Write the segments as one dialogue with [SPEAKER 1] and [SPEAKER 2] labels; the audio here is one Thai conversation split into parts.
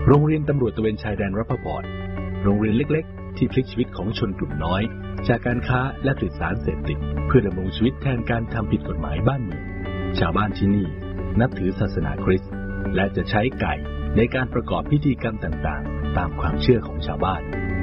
[SPEAKER 1] โรงเรียนตำรวจตระเวนชายแดนรัพพรโรงเรียนเล็กๆที่พลิกชีวิตของชนกลุ่มน้อยจากการค้าและผลิตสารเสพติดเพื่อดำรงชีวิตแทนการทำผิดกฎหมายบ้านเมืองชาวบ้านที่นี่นับถือศาสนาคริสต์และจะใช้ไก่ในการประกอบพิธีกรรมต่างๆตามความเชื่อของชาวบ้าน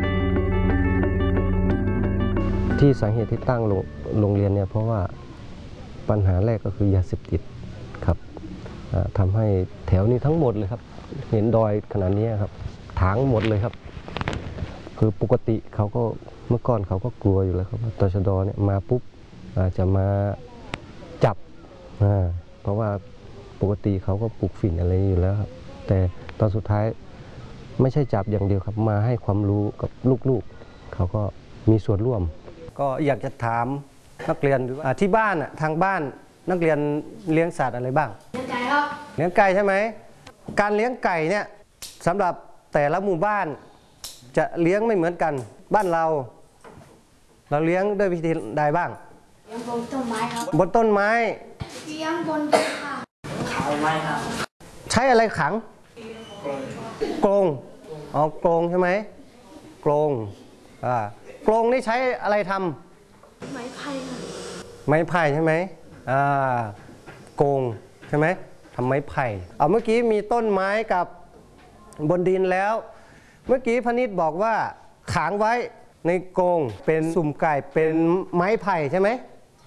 [SPEAKER 2] ที่สาเหตุที่ตั้งโรงเรียนเนี่ยเพราะว่าปัญหาแรกก็คือยาเสพติดครับทำให้แถวนี้ทั้งหมดเลยครับเห็นดอยขนาดนี้ครับถางหมดเลยครับคือปกติเขาก็เมื่อก่อนเขาก็กลัวอยู่แล้วครับตชด.เนี่ยมาปุ๊บจะมาจับเพราะว่าปกติเขาก็ปลูกฝิ่นอะไรอยู่แล้วครับแต่ตอนสุดท้ายไม่ใช่จับอย่างเดียวครับมาให้ความรู้กับลูกๆเขาก็มีส่วนร่วมก็อยากจะถามนักเรียนที่บ้านทางบ้านนักเรียนเลี้ยงสัตว์อะไรบ้างเลี้ยงไก่ครับเลี้ยงไก่ใช่ไหมการเลี้ยงไก่เนี่ยสำหรับแต่ละหมู่บ้านจะเลี้ยงไม่เหมือนกันบ้านเราเลี้ยงด้วยวิธีใดบ้างเลี้ยงบนต้นไม้ครับบนต้นไม้เลี้ยงบนดินค่ะขังไม้ครับใช้อะไรขังกรงอ๋อกรงใช่ไหมกรงกรงนี่ใช้อะไรทำไม้ไผ่ไม้ไผ่ใช่ไหมกรงใช่ไหมทำไม้ไผ่เมื่อกี้มีต้นไม้กับบนดินแล้วเมื่อกี้พนิษฐ์บอกว่าขังไว้ในกรงเป็นสุ่มไก่เป็นไม้ไผ่ใช่ไหม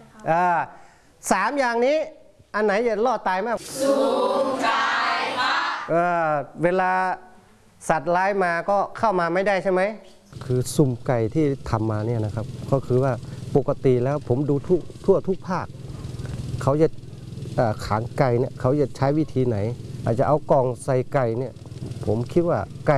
[SPEAKER 2] 3 อย่างนี้อันไหนจะรอดตายมากสุ่มไก่เวลาสัตว์ร้ายมาก็เข้ามาไม่ได้ใช่ไหมคือสุ่มไก่ที่ทำมาเนี่ยนะครับก็คือว่าปกติแล้วผมดูทั่วทุกภาคเขาจะขังไก่เนี่ยเขาจะใช้วิธีไหนอาจจะเอากล่องใส่ไก่เนี่ยผมคิดว่าไก่